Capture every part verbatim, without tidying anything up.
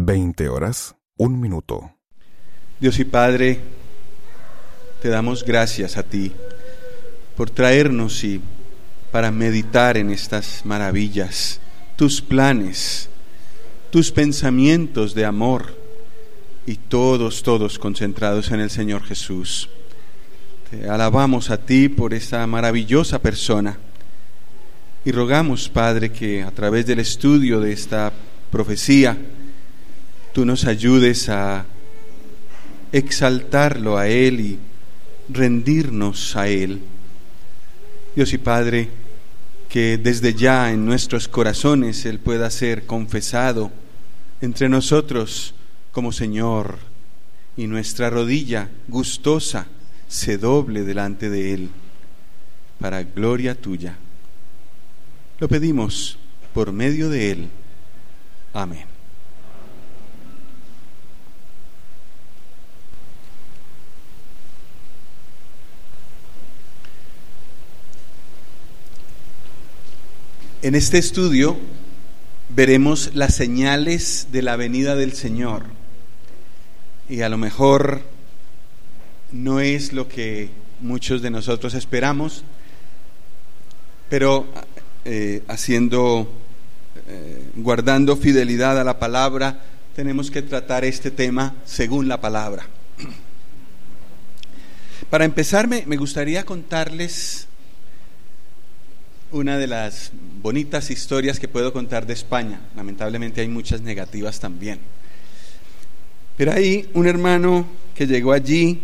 veinte horas, un minuto. Dios y Padre, te damos gracias a ti por traernos y para meditar en estas maravillas, tus planes, tus pensamientos de amor y todos, todos concentrados en el Señor Jesús. Te alabamos a ti por esta maravillosa persona y rogamos, Padre, que a través del estudio de esta profecía tú nos ayudes a exaltarlo a Él y rendirnos a Él. Dios y Padre, que desde ya en nuestros corazones Él pueda ser confesado entre nosotros como Señor y nuestra rodilla gustosa se doble delante de Él para gloria tuya. Lo pedimos por medio de Él. Amén. En este estudio veremos las señales de la venida del Señor. Y a lo mejor no es lo que muchos de nosotros esperamos, pero eh, haciendo, eh, guardando fidelidad a la palabra, tenemos que tratar este tema según la palabra. Para empezar, me, me gustaría contarles una de las bonitas historias que puedo contar de España. Lamentablemente hay muchas negativas también. Pero hay un hermano que llegó allí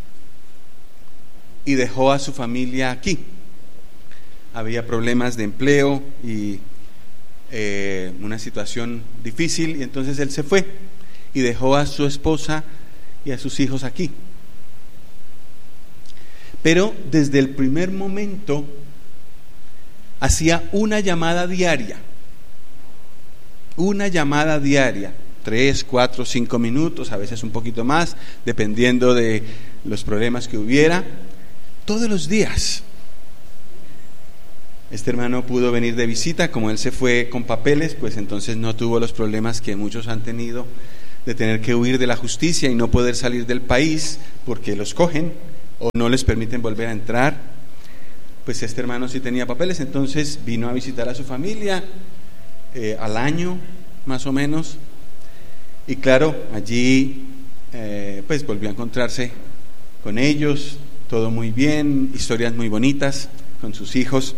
y dejó a su familia aquí. Había problemas de empleo y eh, una situación difícil, y entonces él se fue y dejó a su esposa y a sus hijos aquí. Pero desde el primer momento hacía una llamada diaria, una llamada diaria, tres, cuatro, cinco minutos, a veces un poquito más, dependiendo de los problemas que hubiera, todos los días. Este hermano pudo venir de visita, como él se fue con papeles, pues entonces no tuvo los problemas que muchos han tenido de tener que huir de la justicia y no poder salir del país porque los cogen o no les permiten volver a entrar. Pues este hermano sí tenía papeles, entonces vino a visitar a su familia eh, al año más o menos, y claro, allí eh, pues volvió a encontrarse con ellos, todo muy bien, historias muy bonitas con sus hijos,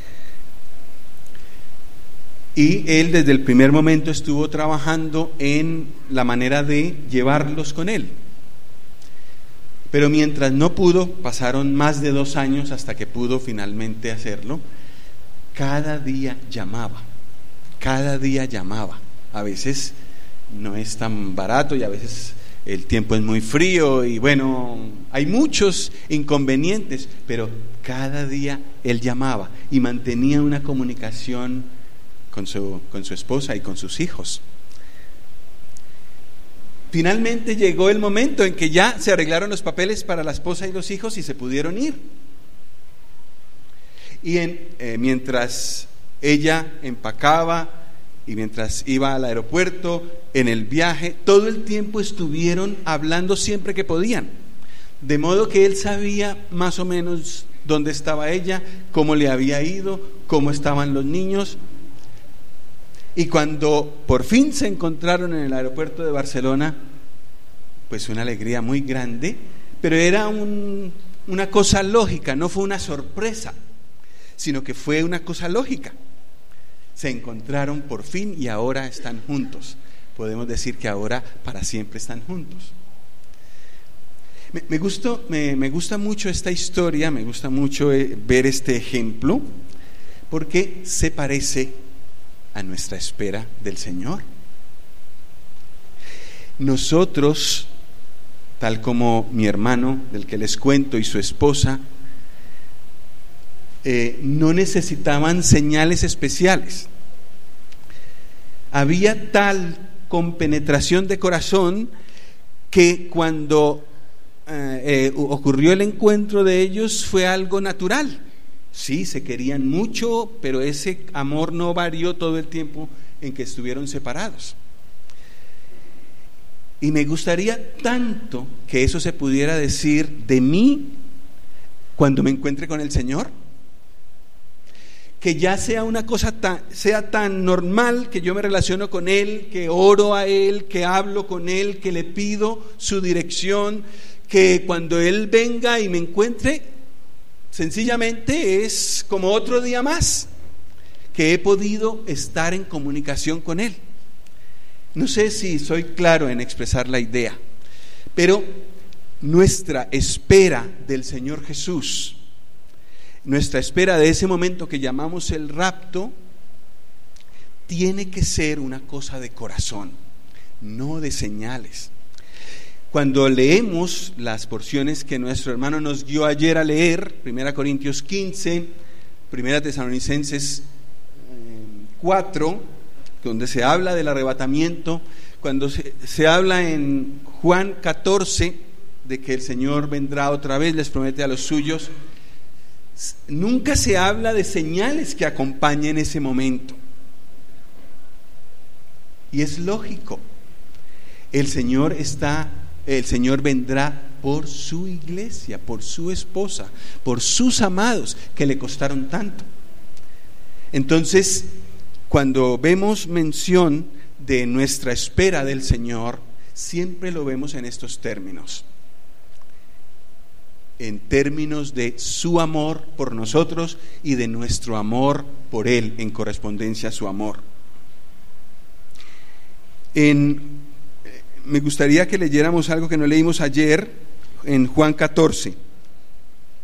y él desde el primer momento estuvo trabajando en la manera de llevarlos con él. Pero mientras no pudo, pasaron más de dos años hasta que pudo finalmente hacerlo. Cada día llamaba, cada día llamaba. A veces no es tan barato y a veces el tiempo es muy frío y bueno, hay muchos inconvenientes, pero cada día él llamaba y mantenía una comunicación con su, con su esposa y con sus hijos. Finalmente llegó el momento en que ya se arreglaron los papeles para la esposa y los hijos y se pudieron ir. Y en, eh, mientras ella empacaba y mientras iba al aeropuerto, en el viaje, todo el tiempo estuvieron hablando siempre que podían. De modo que él sabía más o menos dónde estaba ella, cómo le había ido, cómo estaban los niños. Y cuando por fin se encontraron en el aeropuerto de Barcelona, pues una alegría muy grande, pero era un, una cosa lógica, no fue una sorpresa, sino que fue una cosa lógica. Se encontraron por fin y ahora están juntos. Podemos decir que ahora para siempre están juntos. Me, me, gustó, me, me gusta mucho esta historia, me gusta mucho eh, ver este ejemplo, porque se parece a nuestra espera del Señor. Nosotros, tal como mi hermano del que les cuento y su esposa, eh, no necesitaban señales especiales. Había tal compenetración de corazón que cuando eh, eh, ocurrió el encuentro de ellos fue algo natural. Sí, se querían mucho, pero ese amor no varió todo el tiempo en que estuvieron separados. Y me gustaría tanto que eso se pudiera decir de mí cuando me encuentre con el Señor. Que ya sea una cosa tan, sea tan normal que yo me relaciono con Él, que oro a Él, que hablo con Él, que le pido su dirección, que cuando Él venga y me encuentre, sencillamente es como otro día más, que he podido estar en comunicación con Él. No sé si soy claro en expresar la idea, pero nuestra espera del Señor Jesús, nuestra espera de ese momento que llamamos el rapto, tiene que ser una cosa de corazón, no de señales. Cuando leemos las porciones que nuestro hermano nos dio ayer a leer, primera Corintios quince, primera Tesalonicenses cuatro, donde se habla del arrebatamiento, cuando se, se habla en Juan catorce de que el Señor vendrá otra vez, les promete a los suyos, nunca se habla de señales que acompañen ese momento. Y es lógico, el Señor está, el Señor vendrá por su iglesia, por su esposa, por sus amados que le costaron tanto. Entonces, cuando vemos mención de nuestra espera del Señor, siempre lo vemos en estos términos. En términos de su amor por nosotros y de nuestro amor por Él, en correspondencia a su amor. En, me gustaría que leyéramos algo que no leímos ayer en Juan catorce.